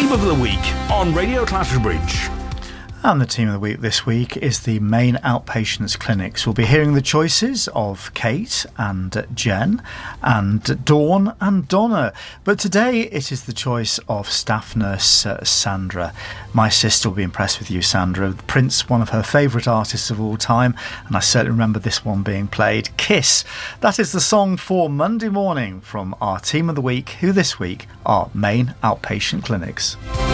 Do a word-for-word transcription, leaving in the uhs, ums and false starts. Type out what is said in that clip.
Team of the Week on Radio Clatterbridge. And the team of the week this week is the Main Outpatients Clinics. We'll be hearing the choices of Kate and Jen and Dawn and Donna. But today it is the choice of staff nurse uh, Sandra. My sister will be impressed with you, Sandra. Prince, one of her favourite artists of all time, and I certainly remember this one being played. Kiss. That is the song for Monday morning from our team of the week, who this week are Main Outpatient Clinics.